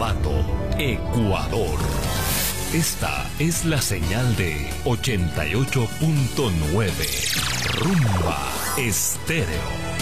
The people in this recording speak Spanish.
Ambato, Ecuador. Esta es la señal de 88.9 Rumba Estéreo.